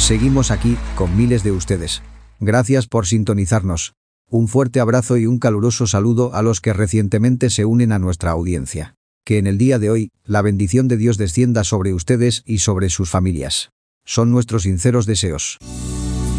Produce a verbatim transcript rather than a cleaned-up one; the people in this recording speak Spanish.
Seguimos aquí, con miles de ustedes. Gracias por sintonizarnos. Un fuerte abrazo y un caluroso saludo a los que recientemente se unen a nuestra audiencia. Que en el día de hoy, la bendición de Dios descienda sobre ustedes y sobre sus familias. Son nuestros sinceros deseos.